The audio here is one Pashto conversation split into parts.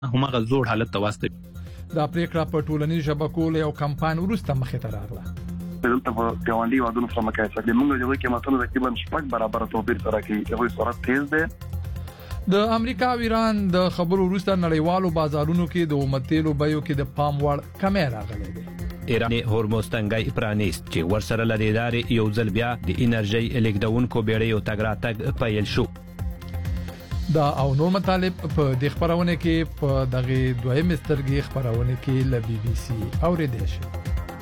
همغه زوړ حالت ته واستوي. دا پریکړه په ټولنیزو شبکو له یو کمپاین وروسته مخې ته راغله. دلته په ګاونډي وادونو سره مقایسه کوي موږ د قیمتونو تقریبا شپږ برابر توپیر سره کوي. هغه سرعت تیز دی. د امریکا او ایران د خبرو وروسته نړیوالو بازارونو کې د اومتیلو بیو کې د پام وړ کمی راغلی دی. ایران هورموز تنګی پرانیست چې ورسره لري لارې یو ځل بیا د انرژي الیکډونکو بیړیو تګ راتګ پیل شو. دا او نور مطالب په د خبرونه کې په دغه دویم سترګې خبرونه کې ل بي بي سي اوریدل شي.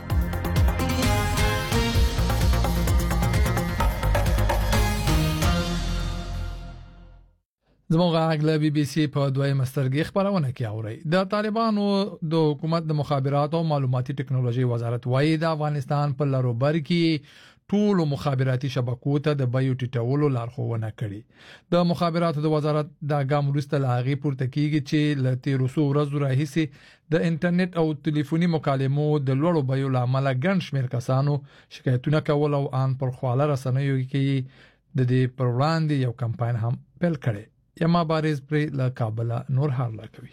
زموږ غاګله بي بي سي په دویم سترګې خبرونه کې اوري. د طالبانو د حکومت د مخابرات او معلوماتي ټکنالوژي وزارت وايي د افغانستان په لروبر کې ټول مخابراتي شبکو ته د بایو ټیټولو لارښوونه کړې. د مخابراتو د وزارت د ګام وروسته لاغي پورته کیږي چې ل 1300 ورځې راهیسې د انټرنیټ او ټلیفوني مکالمو د لوړو بایو لامل ګڼ شمېر کسانو شکایتونه کول او ان پر خواله رسنیو کې د دې پر وړاندې یو کمپاین هم پیل کړي. یما بارز پر له کابل نور حالا کوي.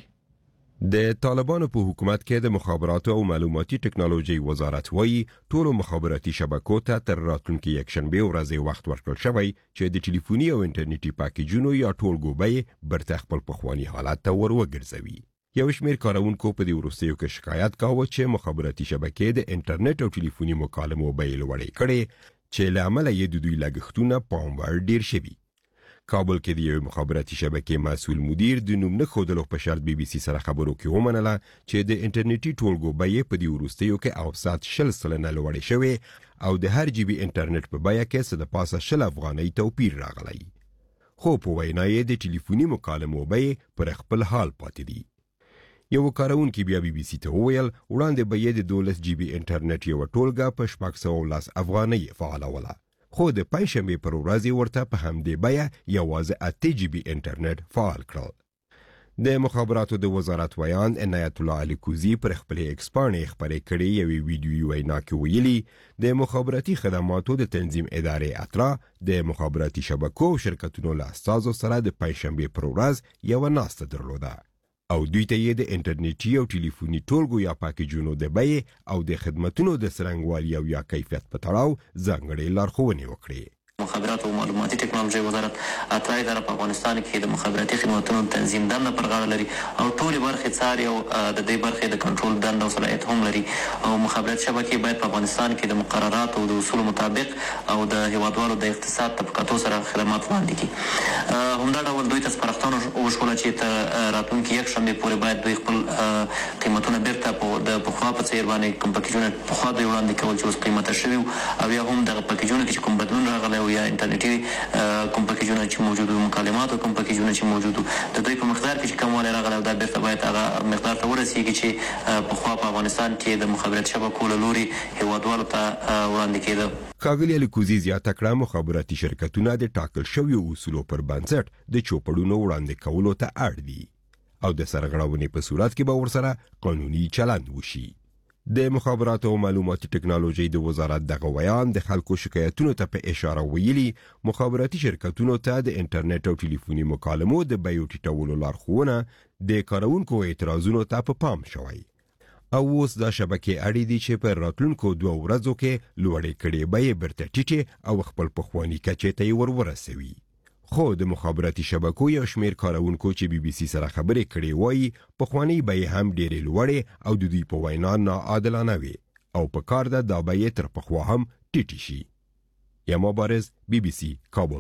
د طالبانو په حکومت کې د مخابراتو او معلوماتي ټکنالوژي وزارت وايي ټول مخابراتي شبکو ته تر راتلونکي یکشنبه ورځې وخت ورکړل شوی چې د ټلیفوني او انټرنیټي پاکیجونو یا ټولګو بیې برته خپل پخوانی حالت ته وګرځوي. یو شمېر کارونکو په دې وروستیو کې شکایت کاوه چې مخابراتي شبکې د انټرنیټ او ټلیفوني مکالمو بیې لوړې کړې چې له امله یې د دوی لګښتونه پام وړ ډیر شوي. کابل کې د یو مخابراتي شبکې مسؤل مدیر د نوم نه ښودلو په شرط بي بي سي سره خبرو کې ومنله چې د انټرنیټي ټولګو بیې په دې وروستیو کې اوسط 10% لوړې شوې او د هر جی بي انټرنیټ په بیه کې څه د پاسه 10 افغانۍ توپیر راغلی. خو په وینا یې د ټلیفوني مکالمو بیې پر خپل حال پاتې دي. یو کارونکي بیا بي بي سي ته وویل وړاندې بیې د 12 جی بي انټرنیټ یو ټولګه په 610 افغانۍ فعالوله. خو د پنځشنبه پر ورځ ورته په همدې بیه یوازې 8 جی بي انټرنیټ فعال کړل. د مخابراتو د وزارت ویان عنایت الله علي کوزي پر خپل ایکس باندې خبرې کړې یو ویډیو وینا کې ویلي د مخابراتي خدماتو د تنظیم ادارې اترا د مخابراتي شبکو او شرکتونو له استازو سره د پنځشنبه پر ورځ یو ناسته درلوده او دوی ته یې د انټرنیټي او ټلیفوني ټولګو یا پاکیجونو د بیې او د خدماتونو د څرنګوالي او یا کیفیت په تړاو ځانګړې لارښوونې وکړې. مخابرات او معلوماتي ټکنالوژي وزارت اترا اداره په افغانستان کې د مخابراتي خدماتو تنظیم دنده پر غاړه لري او ټول برخې څاري او د دې برخې د کنټرول دنده او صلاحیت هم لري او مخابراتي شبکې باید په افغانستان کې د مقررات او د اصول مطابق او د هیوادوالو د اقتصاد طبقاتو سره خدمات وړاندې کړي. همدا ډول دوی ته سپارښتنه وشوله چې تر راتلونکي یکشنبې پورې باید دوی خپل قیمتونه بیرته د پخوا په څیر باندې کوم پاکیجونه پخوا دوی وړاندې کول چې اوس قیمته شوي او یا هم دغه پاکیجونه کې کوم بدلون راغلی یا انټرنیټي کوم پاکیجونه چې موجود وو مکالماتو کوم پاکیجونه چې موجود وو د دوی په مقدار کې چې کموالی راغلی او دا بیرته باید هغه مقدار ته ورسیږي چې پخوا په افغانستان کې د مخابراتي شبکو له لوري هیوادوالو ته وړاندې کېده. ښاغلي الکوزي زیاته کړه مخابراتي شرکتونه د ټاکل شویو اصولو پر بنسټ د چوپړونو وړاندې کولو ته اړ دي او د سرغړونې په صورت کې به ورسره قانوني چلند وشي. د مخابراتو او معلوماتي ټکنالوژي د وزارت دغه ویان د خلکو شکایتونو ته په اشاره ویلي مخابراتي شرکتونو ته د انټرنیټ او ټلیفوني مکالمو د بیو ټیټولو لارښوونه د کارونکو اعتراضونو ته په پام شوی او اوس دا شبکې اړې دي چې په راتلونکو 2 ورځو کې لوړې کړې بیې برته ټیټې او خپل پخواني کچې ته یې ورسوي. خو د مخابراتي شبکو یو شمېر کارونکو چې بي بي سي سره خبرې کړې وایي پخواني بیې هم ډېرې لوړې او د دوی په وینا ناعادلانه وي او په کار ده دا بیې تر پخوا هم ټیټې شي. یما بارز بي بي سي کابل.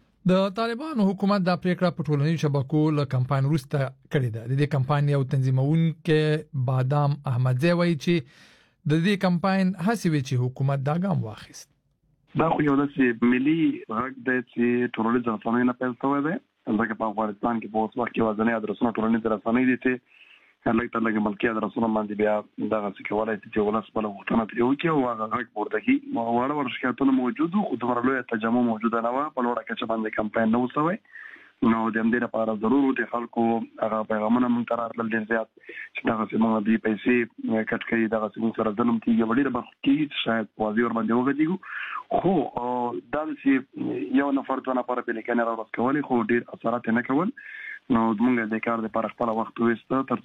د طالبانو حکومت دا پریکړه په ټولنیزو شبکو له کمپاین وروسته کړې ده. د دې کمپاین یو تنظیمونکی بادام احمدزی وایي چې د دې کمپاین هڅې وي چې حکومت دا ګام واخیست. دا خو یو داسې ملي غږ دی چې ټولنیز رسنۍ نه پیل شوی دی ځکه په افغانستان کې په اوس وخت کې یوازینی ادرسونه ټولنیز رسنۍ دي چې لږ تر لږه ملکي ادرسونه باندې بیا دغسې کولی شي چې ولس خپله غوښتنه ترې وکړي او هغه غږ پورته کړي. واړه واړه شکایتونه موجود وو خو دومره لویه تجمع موجوده نه وه په لوړه کچه باندې کمپاین نه و شوی نو د همدې لپاره ضرور د خلکو هغه پیغامونه موږ ته راتلل ډېر زیات چې دغسې موږ دې پیسې کټ کړي دغسې موږ سره ظلم کېږي په ډېره برخو کې شاید په واضح ورباندې وغږېږو خو دا چې یو نفر 2 نفره پې لیکنې راورس کولې خو ډېر اثرات یې نه کول نو موږ د کار لپاره خپل وخت وېسته تر